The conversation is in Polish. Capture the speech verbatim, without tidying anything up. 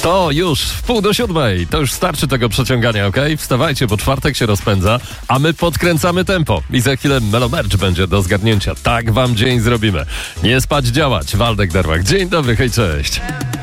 To już w pół do siódmej. To już starczy tego przeciągania, okej? Wstawajcie, bo czwartek się rozpędza, a my podkręcamy tempo. I za chwilę Melomerch będzie do zgarnięcia. Tak wam dzień zrobimy. Nie spać, działać. Waldek Darwach. Dzień dobry, hej, cześć.